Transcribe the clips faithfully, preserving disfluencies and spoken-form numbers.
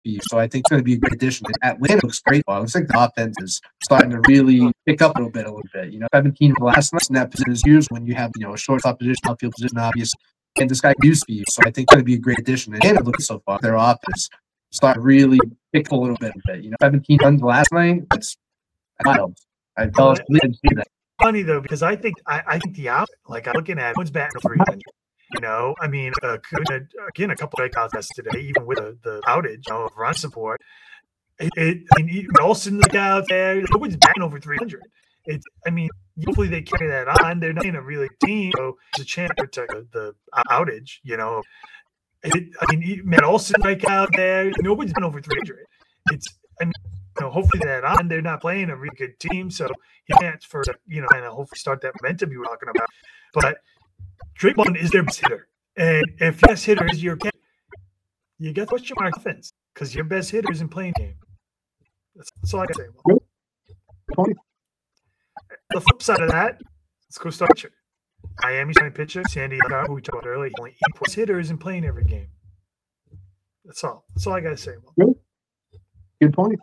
So I think it's going to be a great addition. Atlanta looks great. It looks like the offense is starting to really pick up a little bit, a little bit. You know, seventeen last night in that position is used when you have, you know, a shortstop position, outfield position, obvious, and this guy can do speed. So I think it's going to be a great addition. And Atlanta looks so far. Their offense start to really pick up a little bit, a bit. You know, seventeen runs last night. That's wild. I fell asleep and see that. Funny though, because I think I, I think the out like I'm looking at one's batting three hundred. You know, I mean, uh, again, a couple of strikeouts yesterday, even with the, the outage, you know, of run support. It, it, I mean, Olsen's out there. Nobody's batting over three hundred. It's, I mean, hopefully they carry that on. They're not in a really team, so there's a chance to protect the, the outage. You know, it, I mean, Matt Olson like out there. Nobody's been over three hundred. It's, I mean, you know, hopefully that on. They're not playing a really good team, so he can't for you know, kind of hopefully start that momentum you were talking about, but. Draymond is their best hitter. And if your best hitter is your catcher, you got to question mark offense because your best hitter isn't playing game. That's, that's all I got to say. Well, the flip side of that, let's go start pitcher. Miami's starting pitcher, Sandy, who we talked about earlier, only eight plus hitter isn't playing every game. That's all. That's all I got to say. Well, good. Good point.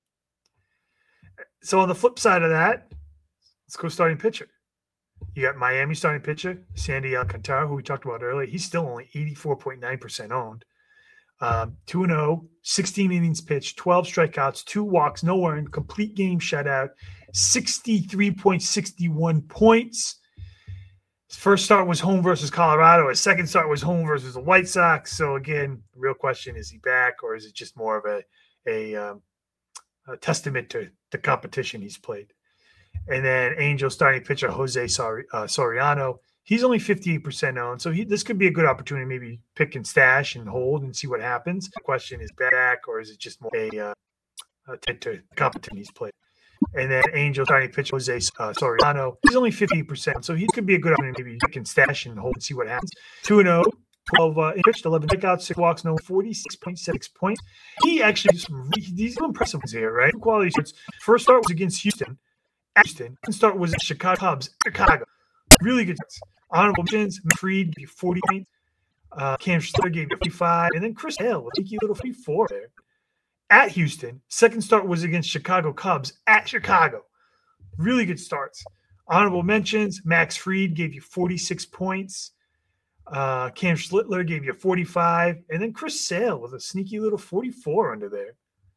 So on the flip side of that, let's go starting pitcher. You got Miami starting pitcher, Sandy Alcantara, who we talked about earlier. He's still only eighty-four point nine percent owned. Um, two and oh, sixteen innings pitched, twelve strikeouts, two walks, no earned, complete game shutout, sixty-three point six one points. His first start was home versus Colorado. His second start was home versus the White Sox. So, again, the real question, is he back or is it just more of a, a, um, a testament to the competition he's played? And then Angels starting pitcher Jose Sor- uh, Soriano. He's only fifty-eight percent owned, so he, this could be a good opportunity. Maybe pick and stash and hold and see what happens. The question is back, or is it just more a, uh, a t- to competition he's played? And then Angels starting pitcher Jose uh, Soriano. He's only fifty percent, so he could be a good opportunity. Maybe pick and stash and hold and see what happens. two and oh, twelve uh, pitched, eleven strikeouts, six walks, no forty-six point six points. He actually these are impressive ones here, right? Quality starts. First start was against Houston. Houston. Second start was at Chicago Cubs. Chicago. Really good starts. Honorable mentions, Freed gave you forty points. Uh, Cam Schlitter gave you fifty-five. And then Chris Hale will take you a little fifty-four there. At Houston. Second start was against Chicago Cubs at Chicago. Really good starts. Honorable mentions, Max Fried gave you forty-six points. Uh, Cam Schlittler gave you forty-five. And then Chris Sale with a sneaky little forty-four under there.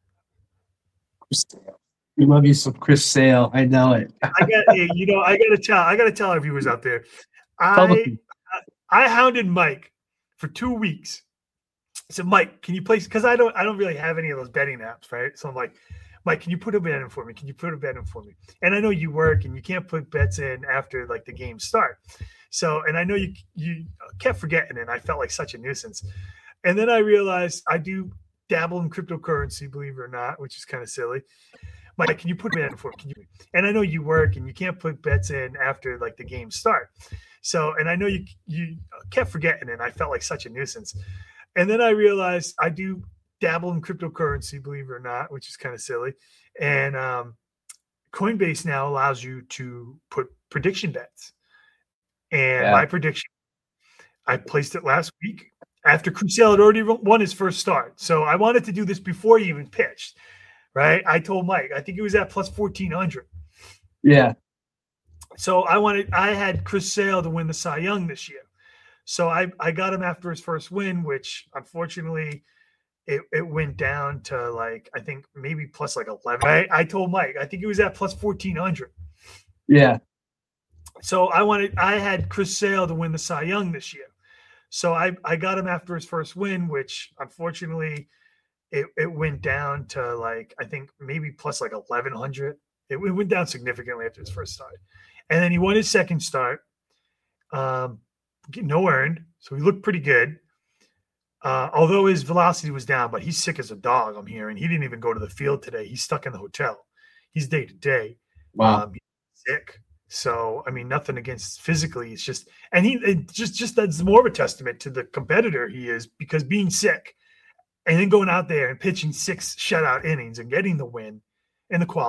Chris Sale. We love you some Chris Sale. I know it. I got you know, I gotta tell I gotta tell our viewers out there. I I hounded Mike for two weeks. I said, Mike, can you place because I don't I don't really have any of those betting apps, right? So I'm like, Mike, can you put a bet in for me? Can you put a bet in for me? And I know you work and you can't put bets in after like the games start. So and I know you you kept forgetting it, and I felt like such a nuisance. And then I realized I do dabble in cryptocurrency, believe it or not, which is kind of silly. Mike, can you put it in for can you? And I know you work and you can't put bets in after like the games start. So, and I know you you kept forgetting it, and I felt like such a nuisance. And then I realized I do dabble in cryptocurrency, believe it or not, which is kind of silly. And um, Coinbase now allows you to put prediction bets. And yeah. My prediction, I placed it last week after Chris Sale had already won his first start. So I wanted to do this before he even pitched. Right, I told Mike. I think it was at plus fourteen hundred. Yeah. So I wanted. I had Chris Sale to win the Cy Young this year. So I, I got him after his first win, which unfortunately, it, it went down to like I think maybe plus like eleven. I, I told Mike. I think it was at plus fourteen hundred. Yeah. So I wanted. I had Chris Sale to win the Cy Young this year. So I I got him after his first win, which unfortunately. It it went down to like I think maybe plus like eleven hundred. It, it went down significantly after his first start, and then he won his second start. Um, no earned, so he looked pretty good. Uh, although his velocity was down, but he's sick as a dog. I'm hearing he didn't even go to the field today. He's stuck in the hotel. He's day to day. Wow, um, he's sick. So I mean, nothing against physically. It's just, and he it just just that's more of a testament to the competitor he is because being sick. And then going out there and pitching six shutout innings and getting the win and the quality.